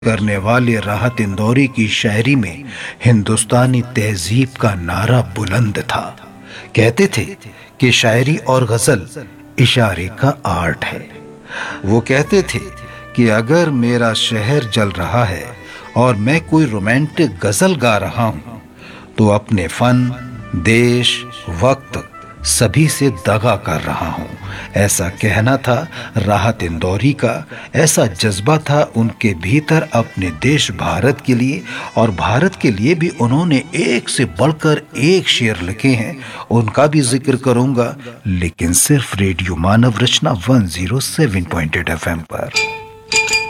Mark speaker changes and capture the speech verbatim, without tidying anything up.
Speaker 1: करने वाले राहत इंदौरी की शायरी में हिंदुस्तानी तहजीब का नारा बुलंद था। कहते थे कि शायरी और गजल इशारे का आर्ट है। वो कहते थे कि अगर मेरा शहर जल रहा है और मैं कोई रोमांटिक गजल गा रहा हूं तो अपने फन, देश, वक्त सभी से दगा कर रहा हूं। ऐसा कहना था राहत इंदौरी का। ऐसा जज्बा था उनके भीतर अपने देश भारत के लिए, और भारत के लिए भी उन्होंने एक से बढ़कर एक शेर लिखे हैं। उनका भी जिक्र करूंगा, लेकिन सिर्फ रेडियो मानव रचना एक सौ सात पॉइंट आठ एफ एम पर।